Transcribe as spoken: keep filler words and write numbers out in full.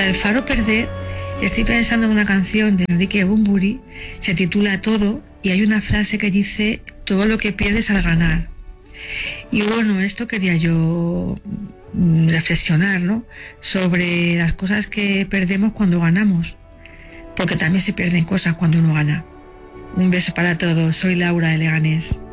para el Faro Perder estoy pensando en una canción de Enrique Bunbury, se titula Todo, y hay una frase que dice: todo lo que pierdes al ganar. Y bueno, esto quería yo reflexionar, ¿no?, sobre las cosas que perdemos cuando ganamos, porque también se pierden cosas cuando uno gana. Un beso para todos, soy Laura de Leganés.